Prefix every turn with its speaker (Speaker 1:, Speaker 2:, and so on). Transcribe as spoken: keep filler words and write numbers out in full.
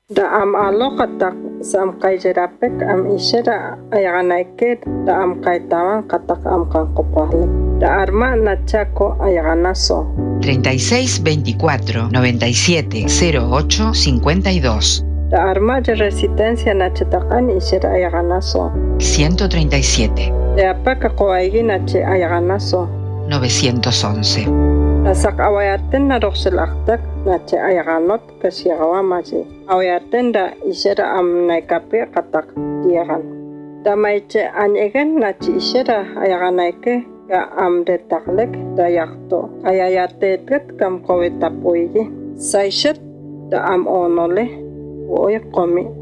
Speaker 1: Da am aloqatak sam qayjarapek am ishara ayaganayket da am qaytawan qatak am kanqopaqlik. Da arma nachako ayaganaso.
Speaker 2: treinta y seis veinticuatro noventa y siete cero ocho cincuenta y dos.
Speaker 1: Da arma de resistencia nachatakan ishara ayaganaso.
Speaker 2: ciento treinta y siete.
Speaker 1: Da apaka qoaigi nache ayaganaso.
Speaker 2: novecientos once.
Speaker 1: Da sak awayaten na roxelaktak nache ayaganot kasiagawamaji. Awayaten da ishara am naikape qatak diagan. Da maiche anyegen nache ishara ayaganayke ga am de taklek da yakto ayayatetet kam kowetapuigi. Saishet da am onole oy qomi.